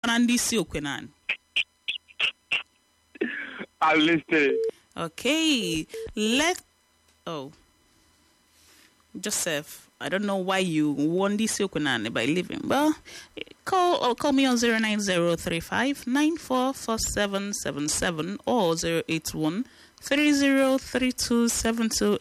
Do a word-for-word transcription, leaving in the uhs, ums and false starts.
na ndị isi okwenani. I'm listening. Okay, let oh Joseph, I don't know why you won this okwenani by leaving. Well, call or call me on zero nine zero three five nine four four seven seven seven or zero eight one three zero three two seven two.